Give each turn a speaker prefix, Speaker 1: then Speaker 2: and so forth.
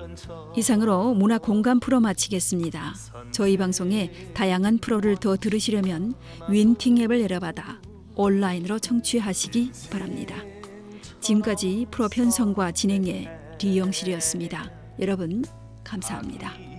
Speaker 1: 이상으로 문화 공감 프로 마치겠습니다. 저희 방송에 다양한 프로를 더 들으시려면 윈팅 앱을 내려받아 온라인으로 청취하시기 바랍니다. 지금까지 프로 편성과 진행의 리영실이었습니다. 여러분 감사합니다.